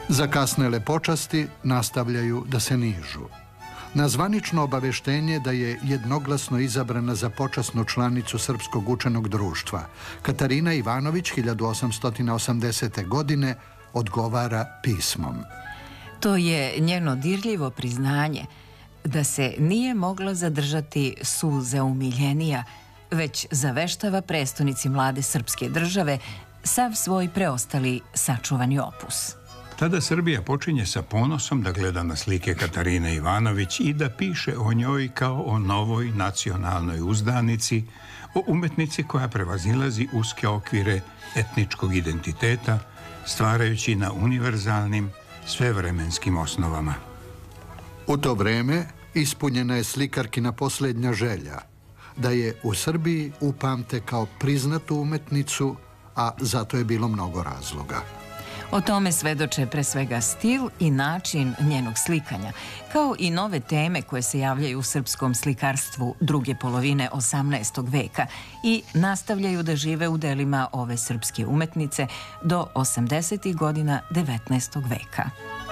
Zakasnele počasti nastavljaju da se nižu. Na zvanično obaveštenje da je jednoglasno izabrana za počasnu članicu Srpskog učenog društva, Katarina Ivanović 1880. godine odgovara pismom. To je njeno dirljivo priznanje da se nije mogla zadržati suze umiljenija, već zaveštava prestonici mlade srpske države sav svoj preostali sačuvani opus. Tada Srbija počinje sa ponosom da gleda na slike Katarine Ivanović i da piše o njoj kao o novoj nacionalnoj uzdanici, o umetnici koja prevazilazi uske okvire etničkog identiteta, stvarajući na univerzalnim, svevremenskim osnovama. U to vreme ispunjena je slikarkina posljednja želja, da je u Srbiji upamte kao priznatu umetnicu, a zato je bilo mnogo razloga. O tome svedoče pre svega stil i način njenog slikanja, kao i nove teme koje se javljaju u srpskom slikarstvu druge polovine 18. veka i nastavljaju da žive u delima ove srpske umetnice do 80. godina 19. veka.